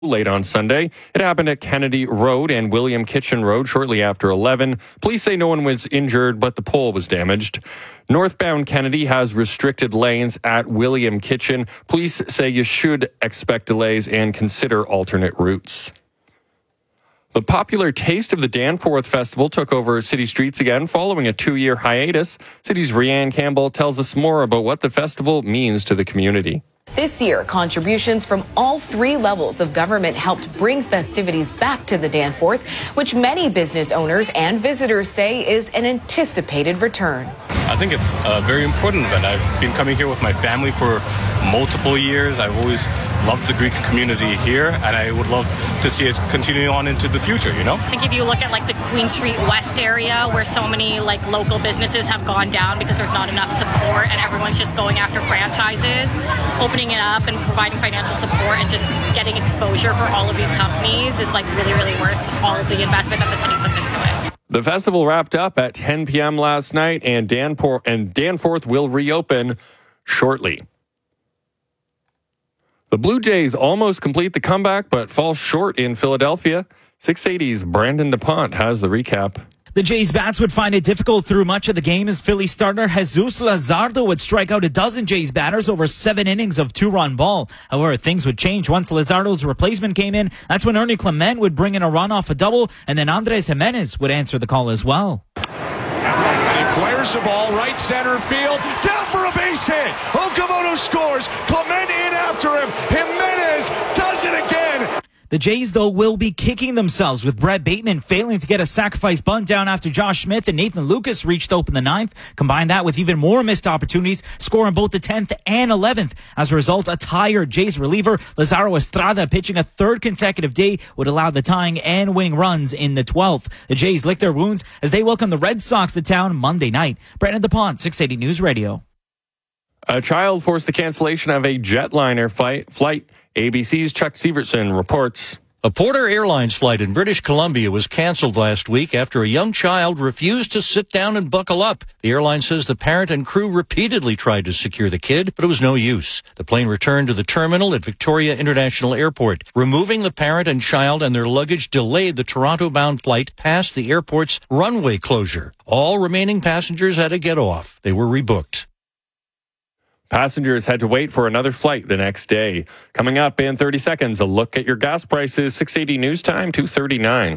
late on Sunday. It happened at Kennedy Road and William Kitchen Road shortly after 11. Police say no one was injured, but the pole was damaged. Northbound Kennedy has restricted lanes at William Kitchen. Police say you should expect delays and consider alternate routes. The popular Taste of the Danforth Festival took over city streets again following a 2-year hiatus. City's Rianne Campbell tells us more about what the festival means to the community. This year, contributions from all 3 levels of government helped bring festivities back to the Danforth, which many business owners and visitors say is an anticipated return. I think it's a very important event. I've been coming here with my family for multiple years. I've always loved the Greek community here, and I would love to see it continue on into the future, you know? I think if you look at like the Queen Street West area where so many like local businesses have gone down because there's not enough support and everyone's just going after franchises, opening it up and providing financial support and just getting exposure for all of these companies is like really, really worth all of the investment that the city puts into it. The festival wrapped up at 10 p.m. last night, and Danforth will reopen shortly. The Blue Jays almost complete the comeback, but fall short in Philadelphia. 680's Brandon DuPont has the recap. The Jays bats would find it difficult through much of the game as Philly starter Jesus Luzardo would strike out a dozen Jays batters over 7 innings of 2-run ball. However, things would change once Luzardo's replacement came in. That's when Ernie Clement would bring in a run off a double, and then Andres Jimenez would answer the call as well. And he flares the ball right center field, down for a base hit. Okamoto scores. Clement in after him. Jimenez does it again. The Jays, though, will be kicking themselves with Brett Bateman failing to get a sacrifice bunt down after Josh Smith and Nathan Lucas reached open the 9th. Combine that with even more missed opportunities, scoring both the 10th and 11th. As a result, a tired Jays reliever, Lazaro Estrada, pitching a 3rd consecutive day, would allow the tying and winning runs in the 12th. The Jays lick their wounds as they welcome the Red Sox to town Monday night. Brandon DuPont, 680 News Radio. A child forced the cancellation of a jetliner flight. ABC's Chuck Severson reports. A Porter Airlines flight in British Columbia was canceled last week after a young child refused to sit down and buckle up. The airline says the parent and crew repeatedly tried to secure the kid, but it was no use. The plane returned to the terminal at Victoria International Airport. Removing the parent and child and their luggage delayed the Toronto-bound flight past the airport's runway closure. All remaining passengers had to get off. They were rebooked. Passengers had to wait for another flight the next day. Coming up in 30 seconds, a look at your gas prices. 680 News Time, 2:39.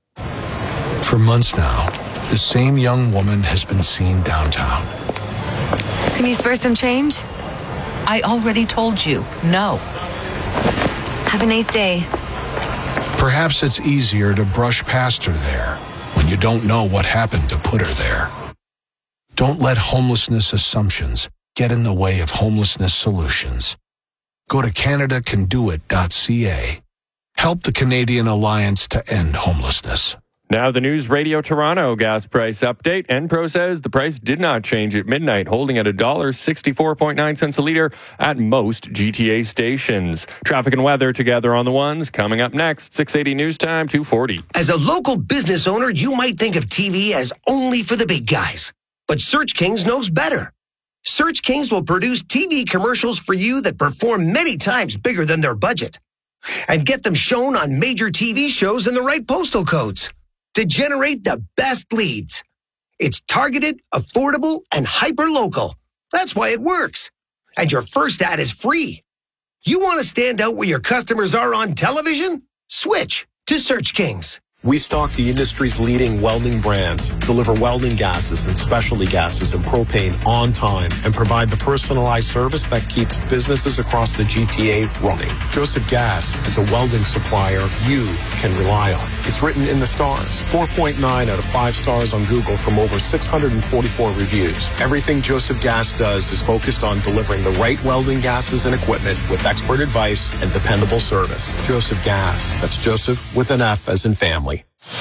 For months now, the same young woman has been seen downtown. Can you spare some change? I already told you, no. Have a nice day. Perhaps it's easier to brush past her there when you don't know what happened to put her there. Don't let homelessness assumptions get in the way of homelessness solutions. Go to CanadaCanDoIt.ca. Help the Canadian Alliance to end homelessness. Now the News Radio Toronto gas price update. Enpro says the price did not change at midnight, holding at $1.64.9 a liter at most GTA stations. Traffic and weather together on the ones. Coming up next, 680 News Time, 2:40. As a local business owner, you might think of TV as only for the big guys. But Search Kings knows better. Search Kings will produce TV commercials for you that perform many times bigger than their budget and get them shown on major TV shows in the right postal codes to generate the best leads. It's targeted, affordable, and hyper-local. That's why it works. And your first ad is free. You want to stand out where your customers are on television? Switch to Search Kings. We stock the industry's leading welding brands, deliver welding gases and specialty gases and propane on time, and provide the personalized service that keeps businesses across the GTA running. Joseph Gas is a welding supplier you can rely on. It's written in the stars. 4.9 out of 5 stars on Google from over 644 reviews. Everything Joseph Gas does is focused on delivering the right welding gases and equipment with expert advice and dependable service. Joseph Gas. That's Joseph with an F as in family.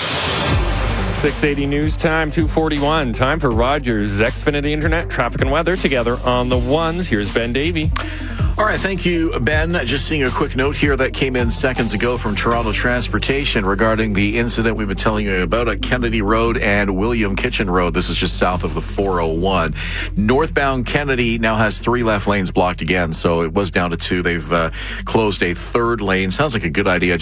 680 News Time, 2:41. Time for Rogers Xfinity Internet, traffic and weather together on the ones. Here's Ben Davey. All right, thank you, Ben. Just seeing a quick note here that came in seconds ago from Toronto Transportation regarding the incident we've been telling you about at Kennedy Road and William Kitchen Road. This is just south of the 401. Northbound Kennedy now has 3 left lanes blocked again, so it was down to 2. They've closed a third lane. Sounds like a good idea.